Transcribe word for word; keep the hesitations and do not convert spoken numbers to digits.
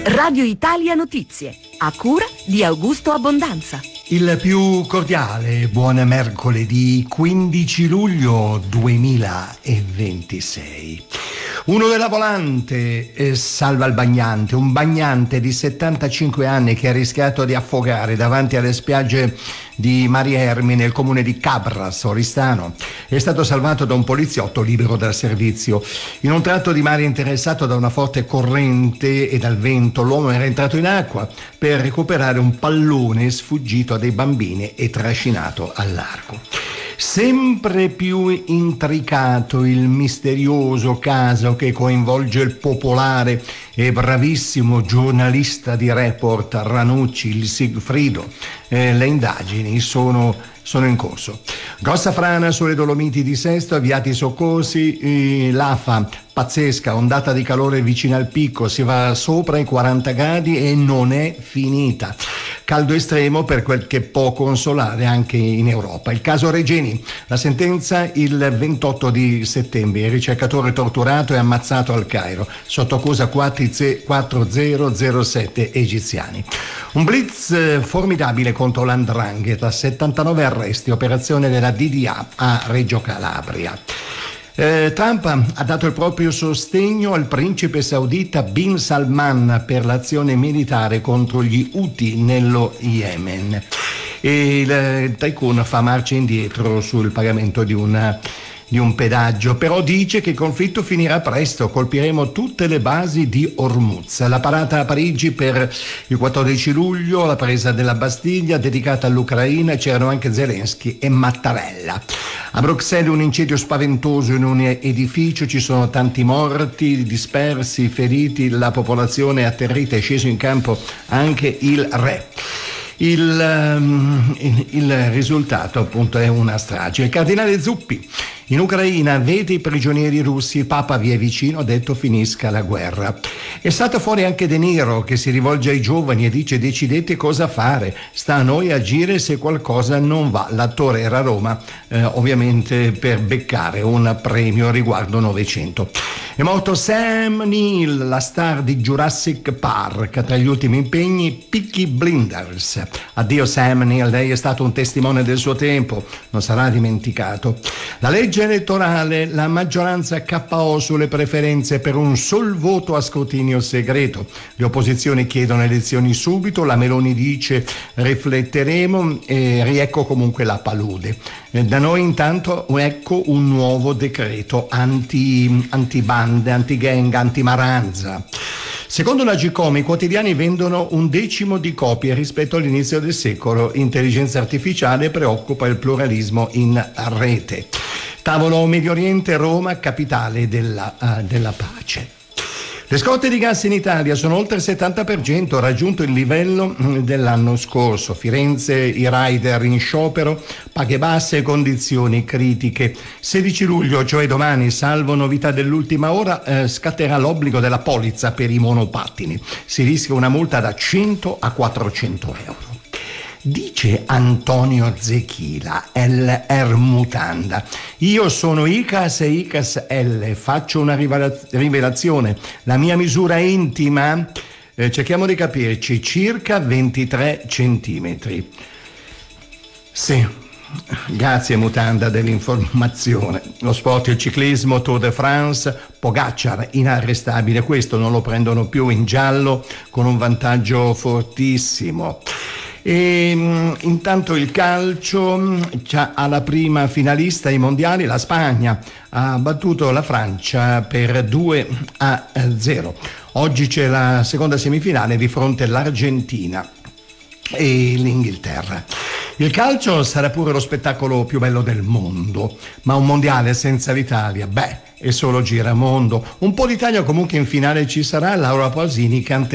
Radio Italia Notizie, a cura di Augusto Abbondanza. Il più cordiale buon mercoledì quindici luglio duemilaventisei. Uno della volante eh, salva il bagnante, un bagnante di settantacinque anni che ha rischiato di affogare davanti alle spiagge di Mariermi nel comune di Cabras, Oristano. È stato salvato da un poliziotto libero dal servizio. In un tratto di mare interessato da una forte corrente e dal vento, l'uomo era entrato in acqua per recuperare un pallone sfuggito a dei bambini e trascinato al largo. Sempre più intricato il misterioso caso che coinvolge il popolare e bravissimo giornalista di Report Ranucci, il Sigfrido. Eh, le indagini sono, sono in corso. Grossa frana sulle Dolomiti di Sesto, avviati i soccorsi, eh, l'afa pazzesca, ondata di calore vicino al picco, si va sopra i quaranta gradi e non è finita. Caldo estremo per quel che può consolare anche in Europa. Il caso Regeni, la sentenza il ventotto di settembre, il ricercatore torturato e ammazzato al Cairo, sotto accusa quattromila sette egiziani. Un blitz formidabile contro l'Andrangheta, settantanove arresti, operazione della D D A a Reggio Calabria. Eh, Trump ha dato il proprio sostegno al principe saudita Bin Salman per l'azione militare contro gli Houthi nello Yemen. E il tycoon fa marcia indietro sul pagamento di una di un pedaggio, però dice che il conflitto finirà presto, colpiremo tutte le basi di Hormuz. La parata a Parigi per il quattordici luglio, la presa della Bastiglia dedicata all'Ucraina, c'erano anche Zelensky e Mattarella. A Bruxelles un incendio spaventoso in un edificio, ci sono tanti morti, dispersi, feriti, la popolazione è atterrita, è sceso in campo anche il re. Il, um, il, il risultato appunto è una strage. Il cardinale Zuppi in Ucraina vede i prigionieri russi, il Papa vi è vicino, ha detto finisca la guerra. È stato fuori anche De Niro che si rivolge ai giovani e dice decidete cosa fare, sta a noi agire se qualcosa non va. L'attore era a Roma eh, ovviamente per beccare un premio riguardo Novecento. È morto Sam Neill, la star di Jurassic Park, tra gli ultimi impegni Peaky Blinders. Addio Sam Neill, lei è stato un testimone del suo tempo, non sarà dimenticato. La legge elettorale, la maggioranza K O sulle preferenze per un sol voto a scrutinio segreto. Le opposizioni chiedono elezioni subito, la Meloni dice rifletteremo e riecco comunque la palude. Da noi intanto ecco un nuovo decreto anti, anti-bande, anti-gang, anti-maranza. Secondo la Gcom i quotidiani vendono un decimo di copie rispetto all'inizio del secolo. Intelligenza artificiale preoccupa il pluralismo in rete. Tavolo Medio Oriente, Roma, capitale della, uh, della pace. Le scorte di gas in Italia sono oltre il settanta per cento, raggiunto il livello dell'anno scorso. Firenze, i rider in sciopero, paghe basse e condizioni critiche. sedici luglio, cioè domani, salvo novità dell'ultima ora, eh, scatterà l'obbligo della polizza per i monopattini. Si rischia una multa da cento a quattrocento euro. Dice Antonio Zechila, L R Mutanda, io sono Icas e Icas L, faccio una rivelazione, la mia misura intima, eh, cerchiamo di capirci, circa ventitré centimetri. Sì, grazie Mutanda dell'informazione. Lo sport, il ciclismo, Tour de France, Pogacar inarrestabile, questo non lo prendono più in giallo con un vantaggio fortissimo. E mh, intanto il calcio c'ha alla prima finalista ai mondiali, la Spagna ha battuto la Francia per due a zero. Oggi c'è la seconda semifinale di fronte all'Argentina e l'Inghilterra. Il calcio sarà pure lo spettacolo più bello del mondo, ma un mondiale senza l'Italia, beh, è solo giramondo. Un po' d'Italia comunque in finale ci sarà. Laura Pausini canterà